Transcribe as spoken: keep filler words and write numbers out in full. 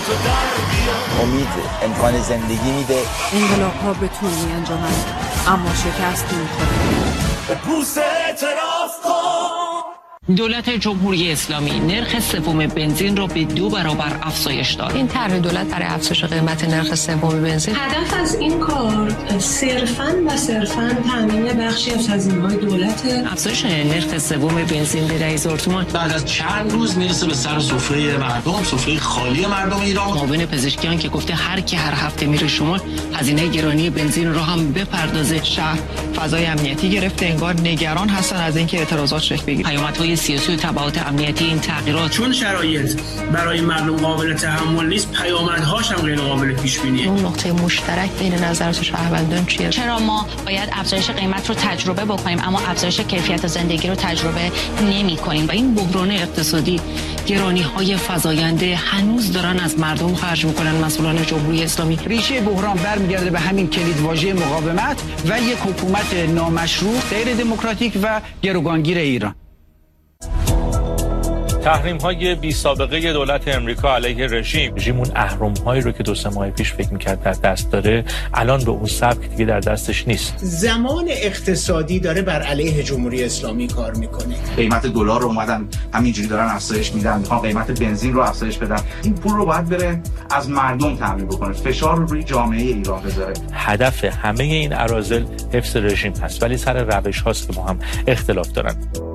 امید امکان زندگی میده. انقلاب ها به طول می انجامند اما شکست می‌خورند. بوس اعتراف کن. دولت جمهوری اسلامی نرخ سوم بنزین را به دو برابر افزایش داد. این طرح دولت برای افزایش قیمت نرخ سوم بنزین، هدف از این کار صرفاً و صرفاً تامین بخشی از هزینه‌های دولت. افزایش نرخ سوم بنزین به ده هزار تومان بعد از چند روز میرسه به سر سفره مردم، سفره خالی مردم ایران. معاون پزشکیان که گفته هر کی هر هفته میره شمال هزینه گرانی بنزین رو هم بپردازه. شهر فضای امنیتی گرفته، انگار نگران هستن از اینکه اعتراضات شکل بگیره. پیامدهای سیاسی و تبعات امنیتی این تغییرات، چون شرایط برای مردم قابل تحمل نیست، پیامدهاش هم غیر قابل پیش بینیه. اون نقطه مشترک بین نظرات شهروندان چیه؟ چرا ما باید افزایش قیمت رو تجربه بکنیم اما افزایش کیفیت زندگی رو تجربه نمی‌کنیم؟ و این بحران اقتصادی، گرانی‌های فزاینده هنوز دارن از مردم خرج می‌کنن مسئولان جمهوری اسلامی. ریشه بحران برمیگرده به همین کلیدواژه مقاومت و یک حکومت نامشروع، غیر دموکراتیک و گروگانگیر ایران. تحریم‌های بی سابقه دولت امریکا علیه رژیم، رژیم اون اهرم‌هایی رو که دو سه ماه پیش فکر می‌کرد در دست داره، الان به اون سبک دیگه در دستش نیست. زمان اقتصادی داره بر علیه جمهوری اسلامی کار میکنه. قیمت دلار رو اومدن همینجوری دارن افزایش میدن، میخوان قیمت بنزین رو افزایش بدن. این پول رو باید بره از مردم تامین بکنه، فشار رو روی جامعه ایران بذاره. هدف همه این اراذل حفظ رژیم هست، ولی سر روش هاست که ما هم اختلاف دارن.